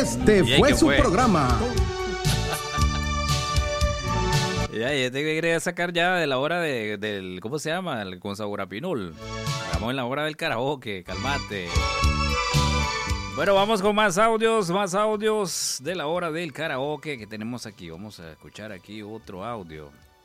Este fue su programa. Ya, te quería sacar ya de la hora del ¿cómo se llama? Con sabor a pinol. Estamos en la hora del karaoke, calmate. Bueno, vamos con más audios de la hora del karaoke que tenemos aquí. Vamos a escuchar aquí otro audio.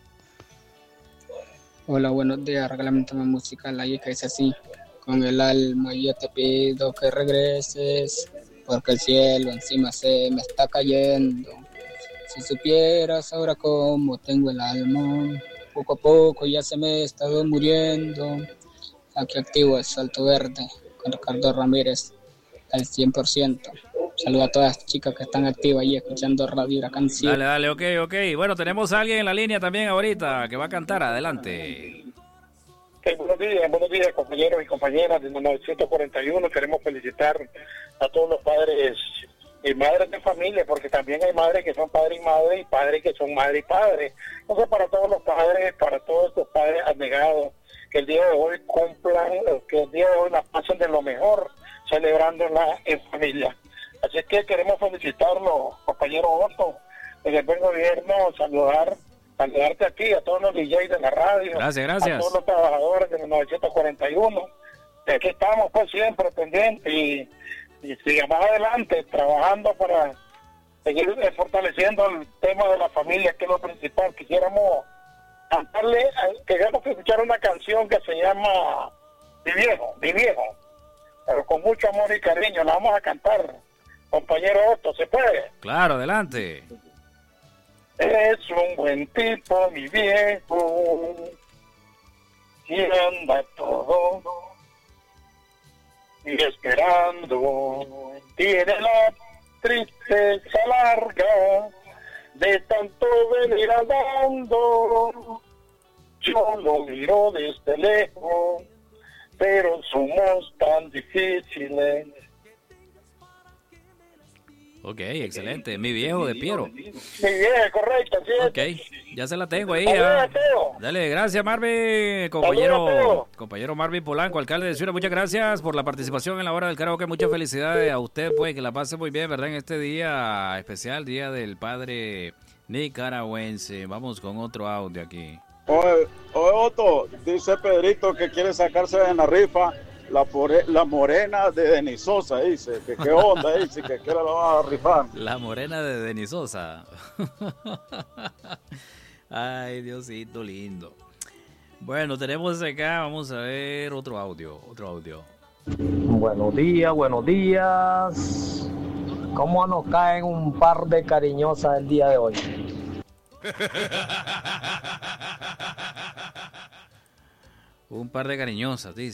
Hola, buenos días. Regálame música la que dice así: con el alma yo te pido que regreses, porque el cielo encima se me está cayendo. Si supieras ahora cómo tengo el alma, poco a poco ya se me ha estado muriendo. Aquí activo el Salto Verde con Ricardo Ramírez al 100%. Saludo a todas las chicas que están activas ahí escuchando Radio Huracán 100. Dale, ok. Bueno, tenemos a alguien en la línea también ahorita que va a cantar. Adelante. Buenos días, compañeros y compañeras de 1941. Queremos felicitar a todos los padres y madres de familia, porque también hay madres que son padres y madres, y padres que son madre y padre. Entonces, para todos los padres, para todos estos padres abnegados, que el día de hoy cumplan, que el día de hoy la pasen de lo mejor, celebrándola en familia. Así que queremos felicitarlos, compañero Otto, desde el buen gobierno, saludarte aquí, a todos los DJs de la radio. Gracias. A todos los trabajadores de 1941. Aquí estamos pues siempre pendientes y sigamos adelante, trabajando para seguir fortaleciendo el tema de la familia, que es lo principal. Quisiéramos escuchar una canción que se llama Mi Viejo, pero con mucho amor y cariño. La vamos a cantar, compañero Otto, ¿se puede? Claro, adelante. Es un buen tipo, mi viejo, y anda todo y esperando. Tiene la tristeza larga de tanto venir andando. Yo lo miro desde lejos, pero somos tan difíciles. Ok, excelente. Mi viejo de Piero. Mi viejo, correcto, sí. Ok, ya se la tengo ahí. Dale, gracias Marvin, compañero Marvin Polanco, alcalde de Ciudad. Muchas gracias por la participación en la hora del karaoke. Muchas felicidades a usted, pues, que la pase muy bien, ¿verdad? En este día especial, Día del Padre Nicaragüense. Vamos con otro audio aquí. Oye, Otto, dice Pedrito que quiere sacarse en la rifa la morena de Denisosa, dice, que qué onda, dice, que la va a rifar. La morena de Denisosa. Ay, Diosito lindo. Bueno, tenemos acá, vamos a ver otro audio. Buenos días. ¿Cómo nos caen un par de cariñosas el día de hoy? Un par de cariñosas, dice.